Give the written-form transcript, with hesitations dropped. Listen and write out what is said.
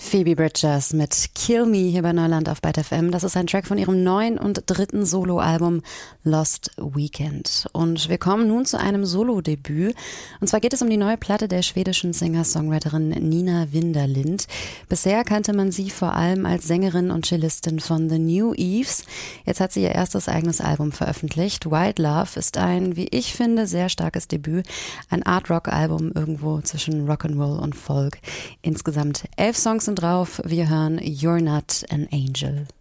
Phoebe Bridgers mit Kill Me hier bei Neuland auf Byte FM. Das ist ein Track von ihrem neuen und dritten Soloalbum Lost Weekend. Und wir kommen nun zu einem Solo-Debüt. Und zwar geht es um die neue Platte der schwedischen Singer-Songwriterin Nina Winderlind. Bisher kannte man sie vor allem als Sängerin und Cellistin von The New Eves. Jetzt hat sie ihr erstes eigenes Album veröffentlicht. Wild Love ist ein, wie ich finde, sehr starkes Debüt. Ein Art-Rock-Album irgendwo zwischen Rock'n'Roll und Folk. Insgesamt 11 Songs sind drauf. Wir hören You're Not an Angel.